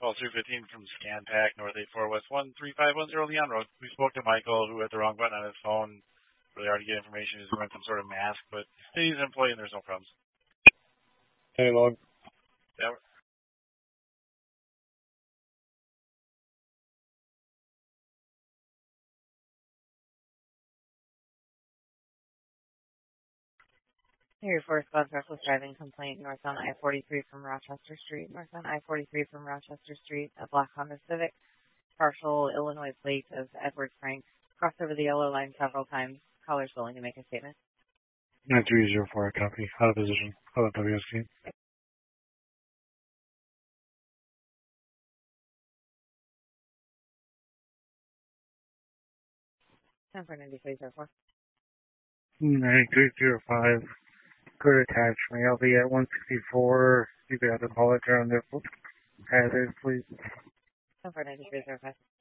Call 315 from ScanPack, North 84 West 13510 Leon Road. We spoke to Michael, who had the wrong button on his phone. Really hard to get information. He's wearing some sort of mask, but he's an employee and there's no problems. Hey, log. Yeah. Area 4 response reckless driving complaint north on I-43 from Rochester Street. North on I-43 from Rochester Street, a black Honda Civic, partial Illinois plate of Edward Frank, crossed over the yellow line several times. Caller's willing to make a statement. 9304, copy. Out of position. Out of WSC. Time for 9304. 9305. Could attach me. I'll be at 164. You can have to call it around there. Hazard, please. Time for 9305.